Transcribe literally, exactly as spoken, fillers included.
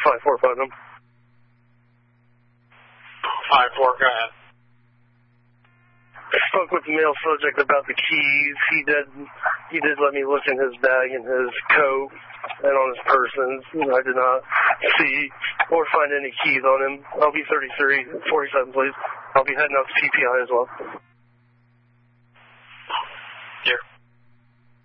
five four, Putnam. five four, go ahead. I spoke with the male subject about the keys. He did he did let me look in his bag and his coat and on his person. I did not see or find any keys on him. I'll be thirty-three, forty-seven, please. I'll be heading out to P P I as well.